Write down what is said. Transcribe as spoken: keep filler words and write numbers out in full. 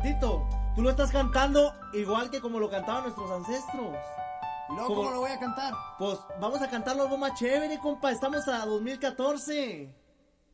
tantito. Tú lo estás cantando igual que como lo cantaban nuestros ancestros. ¿Y luego Como- cómo lo voy a cantar? Pues vamos a cantarlo algo más chévere, compa. Estamos a dos mil catorce.